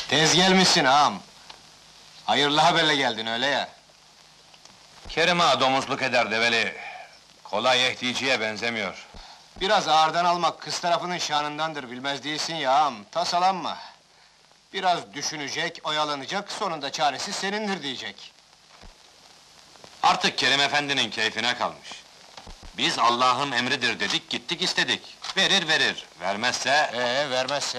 Tez gelmişsin ağam. Hayırlı haberle geldin öyle ya. Kerim ağa domuzluk eder develi. Kolay ehtiyiciye benzemiyor. Biraz ağırdan almak kız tarafının şanındandır, bilmez değilsin ya ağam, tasalanma. Biraz düşünecek, oyalanacak, sonunda çaresi senindir diyecek. Artık Kerim efendinin keyfine kalmış. Biz Allah'ın emridir dedik, gittik istedik. Verir verir, vermezse... Vermezse?